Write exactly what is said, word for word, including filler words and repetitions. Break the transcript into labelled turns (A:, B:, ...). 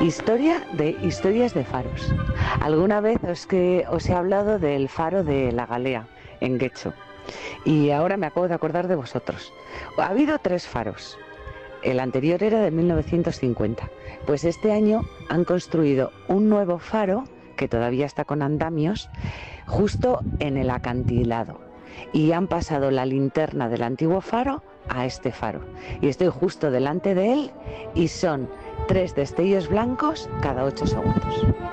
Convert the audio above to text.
A: Historia de historias de faros. Alguna vez os, que, os he hablado del faro de La Galea, en Guecho, y ahora me acabo de acordar de vosotros. Ha habido tres faros. El anterior era de mil novecientos cincuenta. Pues este año han construido un nuevo faro, que todavía está con andamios, justo en el acantilado. Y han pasado la linterna del antiguo faro a este faro. Y estoy justo delante de él y son tres destellos blancos cada ocho segundos.